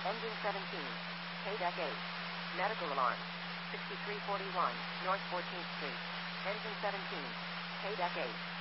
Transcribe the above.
Engine 17. KDEC 8. Medical alarm. 6341 North 14th Street. Engine 17. KDEC 8.